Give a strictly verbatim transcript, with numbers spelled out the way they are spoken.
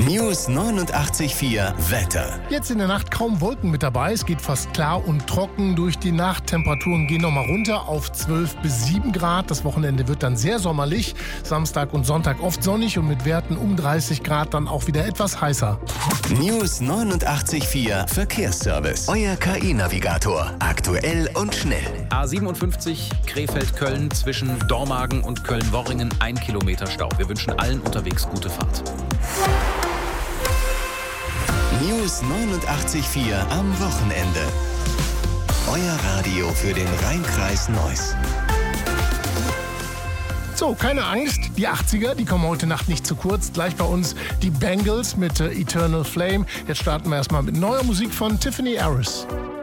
News neunundachtzig Komma vier Wetter. Jetzt in der Nacht kaum Wolken mit dabei. Es geht fast klar und trocken durch die Nacht. Temperaturen gehen nochmal runter auf zwölf bis sieben Grad. Das Wochenende wird dann sehr sommerlich. Samstag und Sonntag oft sonnig und mit Werten um dreißig Grad dann auch wieder etwas heißer. News neunundachtzig Komma vier Verkehrsservice. Euer K I-Navigator. Aktuell und schnell. A siebenundfünfzig Krefeld-Köln zwischen Dormagen und Köln-Worringen. Ein Kilometer Stau. Wir wünschen allen unterwegs gute Fahrt. News neunundachtzig Komma vier am Wochenende. Euer Radio für den Rhein-Kreis Neuss. So, keine Angst, die achtziger, die kommen heute Nacht nicht zu kurz. Gleich bei uns die Bangles mit äh, Eternal Flame. Jetzt starten wir erstmal mit neuer Musik von Tiffany Harris.